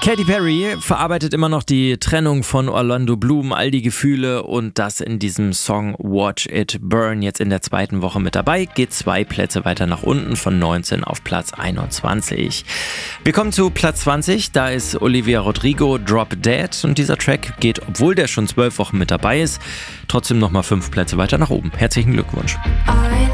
Katy Perry verarbeitet immer noch die Trennung von Orlando Bloom, all die Gefühle und das in diesem Song Watch It Burn. Jetzt in der zweiten Woche mit dabei, geht 2 Plätze weiter nach unten von 19 auf Platz 21. Wir kommen zu Platz 20, da ist Olivia Rodrigo, Drop Dead und dieser Track geht, obwohl der schon 12 Wochen mit dabei ist, trotzdem nochmal 5 Plätze weiter nach oben. Herzlichen Glückwunsch.